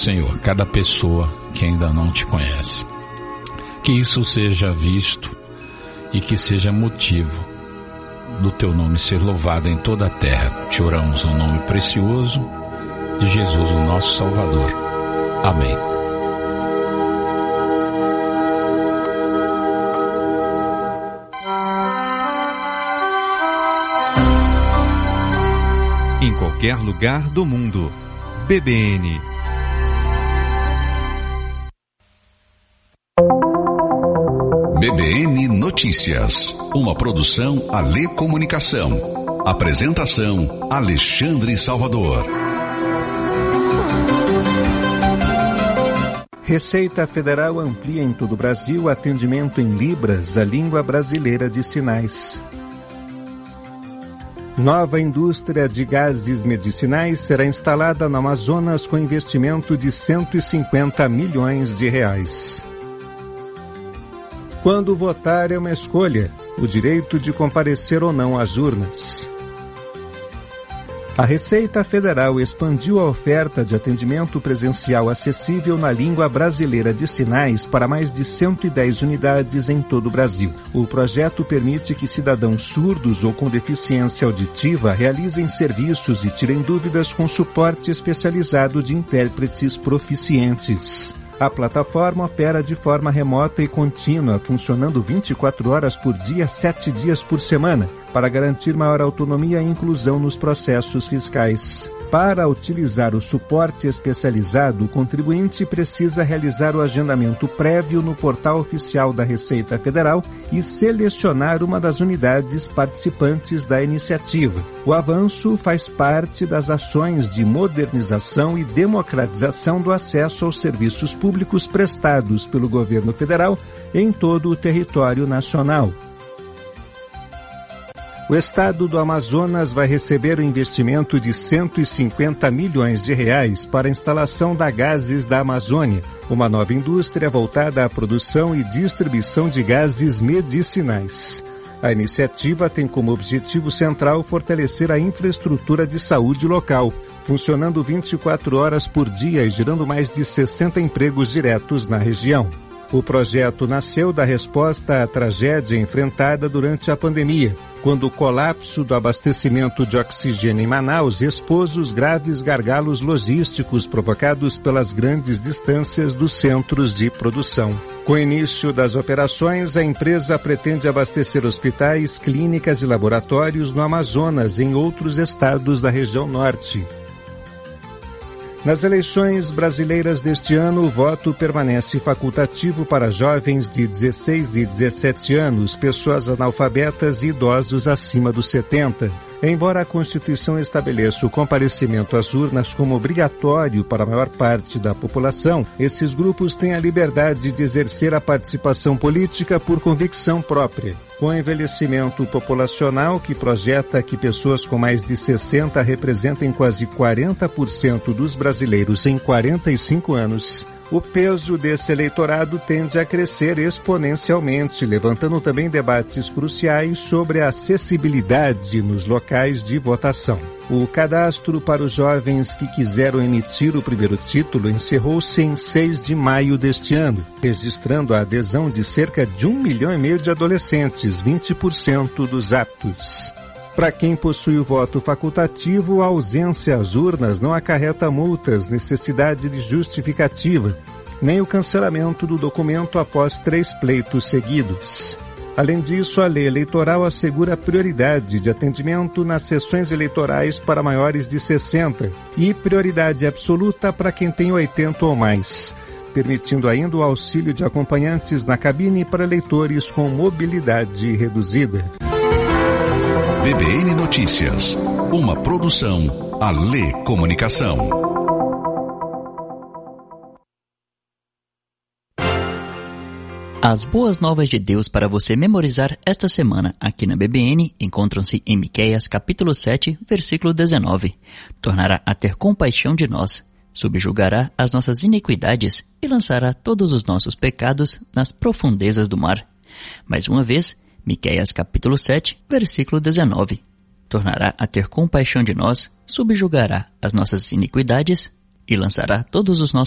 Senhor, cada pessoa que ainda não te conhece. Que isso seja visto e que seja motivo do teu nome ser louvado em toda a terra. Te oramos no nome precioso de Jesus, o nosso Salvador. Amém. Em qualquer lugar do mundo. BBN. BBN Notícias, uma produção Alê Comunicação. Apresentação Alexandre Salvador. Receita Federal amplia em todo o Brasil atendimento em Libras, a língua brasileira de sinais. Nova indústria de gases medicinais será instalada no Amazonas com investimento de 150 milhões de reais. Quando votar é uma escolha, o direito de comparecer ou não às urnas. A Receita Federal expandiu a oferta de atendimento presencial acessível na língua brasileira de sinais para mais de 110 unidades em todo o Brasil. O projeto permite que cidadãos surdos ou com deficiência auditiva realizem serviços e tirem dúvidas com suporte especializado de intérpretes proficientes. A plataforma opera de forma remota e contínua, funcionando 24 horas por dia, 7 dias por semana, para garantir maior autonomia e inclusão nos processos fiscais. Para utilizar o suporte especializado, o contribuinte precisa realizar o agendamento prévio no portal oficial da Receita Federal e selecionar uma das unidades participantes da iniciativa. O avanço faz parte das ações de modernização e democratização do acesso aos serviços públicos prestados pelo governo federal em todo o território nacional. O estado do Amazonas vai receber um investimento de 150 milhões de reais para a instalação da Gases da Amazônia, uma nova indústria voltada à produção e distribuição de gases medicinais. A iniciativa tem como objetivo central fortalecer a infraestrutura de saúde local, funcionando 24 horas por dia e gerando mais de 60 empregos diretos na região. O projeto nasceu da resposta à tragédia enfrentada durante a pandemia, quando o colapso do abastecimento de oxigênio em Manaus expôs os graves gargalos logísticos provocados pelas grandes distâncias dos centros de produção. Com o início das operações, a empresa pretende abastecer hospitais, clínicas e laboratórios no Amazonas e em outros estados da região norte. Nas eleições brasileiras deste ano, o voto permanece facultativo para jovens de 16 e 17 anos, pessoas analfabetas e idosos acima dos 70. Embora a Constituição estabeleça o comparecimento às urnas como obrigatório para a maior parte da população, esses grupos têm a liberdade de exercer a participação política por convicção própria. Com o envelhecimento populacional, que projeta que pessoas com mais de 60 representem quase 40% dos brasileiros em 45 anos, o peso desse eleitorado tende a crescer exponencialmente, levantando também debates cruciais sobre a acessibilidade nos locais de votação. O cadastro para os jovens que quiseram emitir o primeiro título encerrou-se em 6 de maio deste ano, registrando a adesão de cerca de 1,5 milhão de adolescentes, 20% dos aptos. Para quem possui o voto facultativo, a ausência às urnas não acarreta multas, necessidade de justificativa, nem o cancelamento do documento após 3 pleitos seguidos. Além disso, a lei eleitoral assegura prioridade de atendimento nas sessões eleitorais para maiores de 60 e prioridade absoluta para quem tem 80 ou mais, permitindo ainda o auxílio de acompanhantes na cabine para eleitores com mobilidade reduzida. BBN Notícias, uma produção Alê Comunicação. As boas novas de Deus para você memorizar esta semana aqui na BBN encontram-se em Miqueias capítulo 7, versículo 19. Tornará a ter compaixão de nós, subjugará as nossas iniquidades e lançará todos os nossos pecados nas profundezas do mar. Mais uma vez, Miqueias capítulo 7, versículo 19. Tornará a ter compaixão de nós, subjugará as nossas iniquidades e lançará todos os nossos